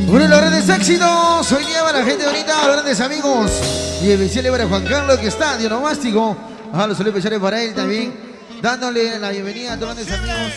Uno de los grandes éxitos. Hoy día para la gente bonita, los grandes amigos. Y especial para Juan Carlos, que está de onomástico. Los saludos especiales para él también. Dándole la bienvenida a todos los grandes amigos.